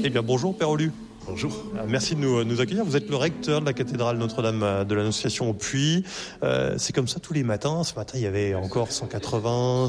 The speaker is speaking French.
Eh bien, bonjour Père Olu. Bonjour. Merci de nous accueillir. Vous êtes le recteur de la cathédrale Notre-Dame de l'Annonciation au Puy. C'est comme ça tous les matins. Ce matin, il y avait encore 180,